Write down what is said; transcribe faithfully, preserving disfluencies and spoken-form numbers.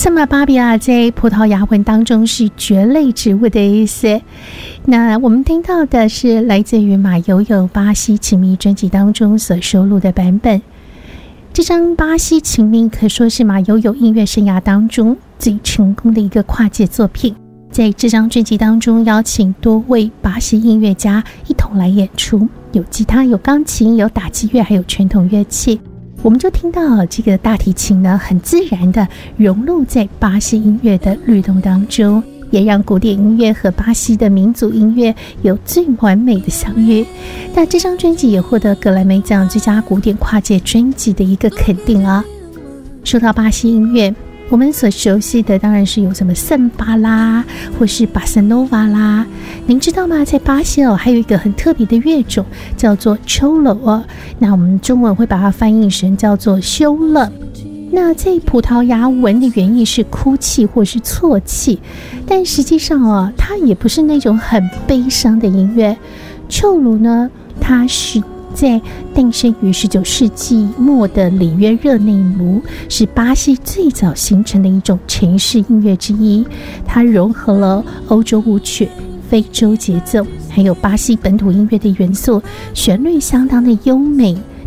圣马巴比亚在葡萄牙文当中是蕨类植物的意思。那我们听到的是来自于马友友巴西情迷专辑当中所收录的版本。这张巴西情迷可说是马友友音乐生涯当中最成功的一个跨界作品。在这张专辑当中邀请多位巴西音乐家一同来演出，有吉他，有钢琴，有打击乐，还有传统乐器。我们就听到这个大提琴呢，很自然的融入在巴西音乐的律动当中，也让古典音乐和巴西的民族音乐有最完美的相遇。那这张专辑也获得格莱美奖最佳古典跨界专辑的一个肯定啊。说到巴西音乐，我们所熟悉的当然是有什么圣巴啦，或是巴塞诺瓦啦。您知道吗？在巴西哦，还有一个很特别的乐种叫做秋楼哦。那我们中文会把它翻译成叫做休乐。那在葡萄牙文的原意是哭泣或是啜泣，但实际上哦，它也不是那种很悲伤的音乐。秋楼呢，它是在诞生于十九世纪末的里约热内卢，是巴西最早形成的一种城市音乐之一。它融合了欧洲舞曲、非洲节奏，还有巴西本土音乐的元素，旋律相当的优美，